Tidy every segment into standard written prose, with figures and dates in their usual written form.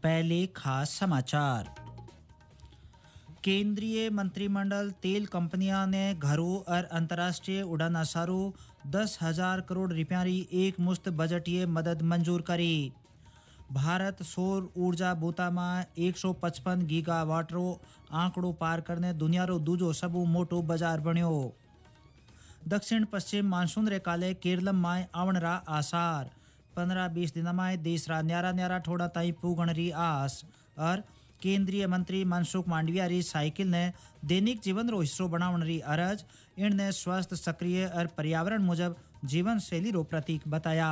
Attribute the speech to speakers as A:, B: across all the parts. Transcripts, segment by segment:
A: पहले खास समाचार। केंद्रीय मंत्रिमंडल तेल कंपनियां ने घरों और अंतर्राष्ट्रीय उड़ान सारू 10,000 करोड़ रुपया री एक मुश्त बजटीय मदद मंजूर करी। भारत सौर ऊर्जा बूता में 155 गीगावाट रो आंकड़ो पार करने दुनिया रो दूजो सबू मोटो बाजार बन्यो। दक्षिण पश्चिम मानसून रे काले केरलम में आवण रा आसार। 15-20 दिन में देश रा न्यारा न्यारा ठोड़ा ताई पूगण री आस। और केंद्रीय मंत्री मनसुख मांडविया री साइकिल ने दैनिक जीवन रो हिस्सो बनावण री अरज। इनने स्वस्थ सक्रिय और पर्यावरण मुजब जीवन शैली रो प्रतीक बताया।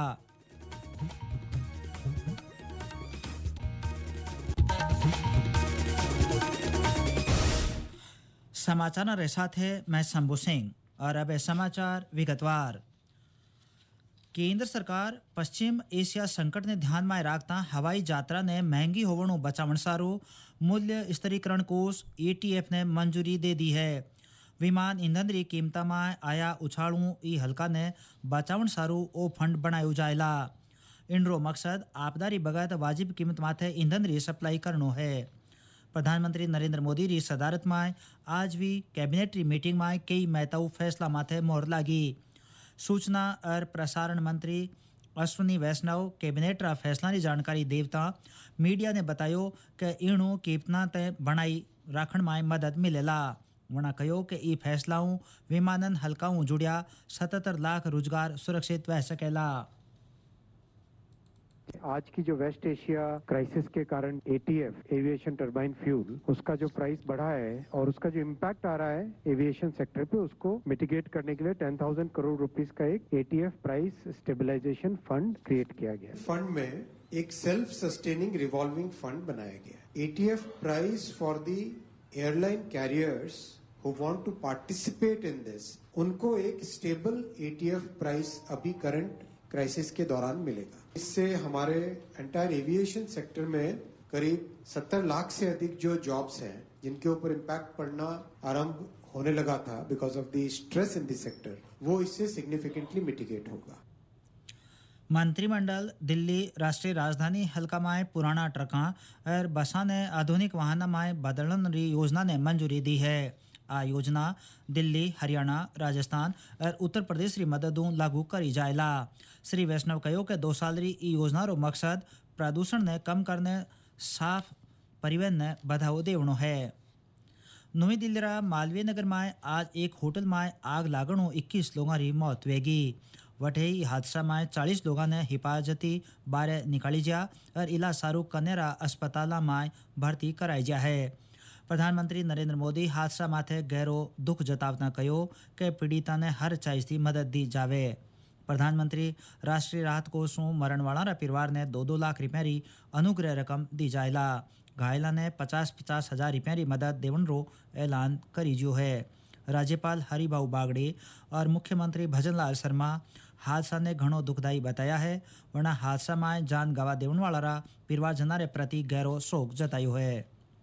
A: समाचार रे साथ है मैं शंभू सिंह और अब समाचार विगतवार। केंद्र सरकार पश्चिम एशिया संकट ने ध्यान में रखता हवाई यात्रा ने महंगी होवणो बचावण सारू मूल्य स्थिरीकरण कोष ETF ने मंजूरी दे दी है। विमान ईंधन री कीमता में आया उछाळू ई हल्का ने बचावण सारू ओ फंड बनायो जायला। इनरो मकसद आपदा री बगत वाजिब कीमत माथे ईंधन री सप्लाई करनो है। प्रधानमंत्री नरेंद्र मोदी री सदारत में आज भी कैबिनेट री मीटिंग में कई महत्वपूर्ण फैसला माथे मोहर लागी। सूचना और प्रसारण मंत्री अश्विनी वैष्णव कैबिनेट रा फैसला की जानकारी देवता मीडिया ने बतायो कि इणु कीमतां ते बनाई राखण में मदद मिलेला। वणा कहो कि ई फैसलाओं विमानन हल्काओं जुड़िया 77 लाख रोजगार सुरक्षित रह सकेला।
B: आज की जो वेस्ट एशिया क्राइसिस के कारण ATF एविएशन टरबाइन फ्यूल उसका जो प्राइस बढ़ा है और उसका जो इम्पैक्ट आ रहा है एविएशन सेक्टर पे उसको मिटिगेट करने के लिए 10,000 करोड़ रुपीस का एक ATF price stabilization fund create किया गया।
C: फंड में एक सेल्फ सस्टेनिंग रिवॉल्विंग फंड बनाया गया। ATF price for the airline carriers who want to participate in this, उनको एक स्टेबल ATF प्राइस अभी करंट क्राइसिस के दौरान मिलेगा। इससे हमारे एंटायर एविएशन सेक्टर में करीब 70 लाख से अधिक जो जॉब्स हैं जिनके ऊपर इम्पैक्ट पड़ना आरंभ होने लगा था because of the stress in the sector, वो इससे सिग्निफिकेंटली मिटिगेट होगा।
A: मंत्रिमंडल दिल्ली राष्ट्रीय राजधानी हल्का में पुराना ट्रकां और बसां ने आधुनिक वाहन में बदलने की योजना ने मंजूरी दी है। आ योजना दिल्ली, हरियाणा, राजस्थान और उत्तर प्रदेश की मददों लागू करी जायला। श्री वैष्णव कहो कि 2 साल री ई योजना रो मकसद प्रदूषण ने कम करने साफ परिवहन ने बढ़ावो देवणो है। नई दिल्ली रा मालवीय नगर में आज एक होटल में आग लागणो 21 लोगों की मौत वेगी। वटे हादसा में 40 लोगों ने हिफाजती बारे निकाली जा और इला सारू कनेरा अस्पताल में भर्ती कराई जा है। प्रधानमंत्री नरेंद्र मोदी हादसा माथे गहरो दुख जतावता कहो कि पीड़िता ने हर चाइज की मदद दी जावे। प्रधानमंत्री राष्ट्रीय राहत कोषों मरण वाला रा परिवार ने 2-2 लाख रुपया री अनुग्रह रकम दी जायला। घायला ने 50-50 हजार रुपया री मदद देवन रो ऐलान करी जो है। राज्यपाल हरिभाऊ बागड़े और मुख्यमंत्री भजनलाल शर्मा हादसा ने घणो दुखदायी बताया है। वरना हादसा में जान गवा देवन वाला रा परिवारजना रे प्रति गहरो शोक जतायो है।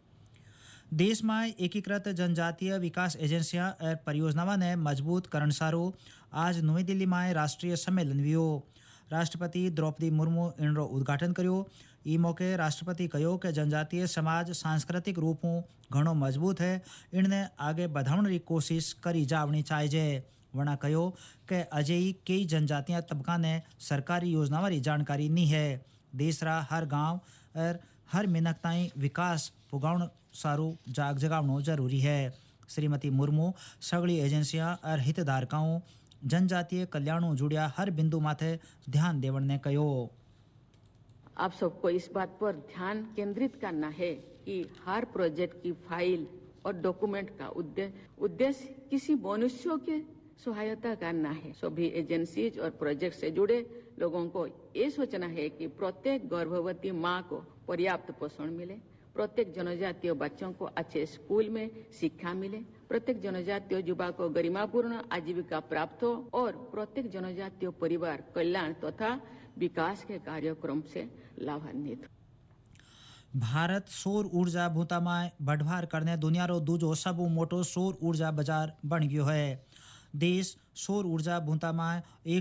A: देश में एकीकृत जनजातीय विकास एजेंसियां और परियोजनाओं ने मजबूत करण सारू आज नई दिल्ली में राष्ट्रीय सम्मेलन हुओ। राष्ट्रपति द्रौपदी मुर्मू इनरो उद्घाटन करो। ई मौके राष्ट्रपति कहो कि जनजातीय समाज सांस्कृतिक रूपों घणो मजबूत है, इनने आगे बढ़ाने की कोशिश करी जावनी चाहिए। वरना कहो कि अजय कई जनजातीय तबका ने सरकारी योजनाओं की जानकारी नहीं है। देश रा हर गांव और हर मिनक ताई विकास पुगाउण सारू जाग जगावनो जरूरी है। श्रीमती मुर्मू सगली एजेंसियां और हितधारकों जनजातीय कल्याणों जुड़िया हर बिंदु माथे ध्यान देवण ने कहो।
D: आप सबको इस बात पर ध्यान केंद्रित करना है कि हर प्रोजेक्ट की फाइल और डॉक्यूमेंट का उद्देश्य किसी मनुष्यों के सहायता करना है। सभी एजेंसीज और प्रोजेक्ट से जुड़े लोगों को ये सोचना है कि प्रत्येक गर्भवती माँ को पर्याप्त पोषण मिले, प्रत्येक जनजातीय बच्चों को अच्छे स्कूल में शिक्षा मिले, प्रत्येक जनजातीय युवा को गरिमापूर्ण आजीविका प्राप्त हो और प्रत्येक जनजातीय परिवार कल्याण तथा विकास के कार्यक्रम से लाभान्वित हो।
A: भारत सौर ऊर्जा भूता में बढ़वार करने दुनिया रो दूजो सबू मोटो सौर ऊर्जा बाजार बन गयो है। देश सौर ऊर्जा भूता में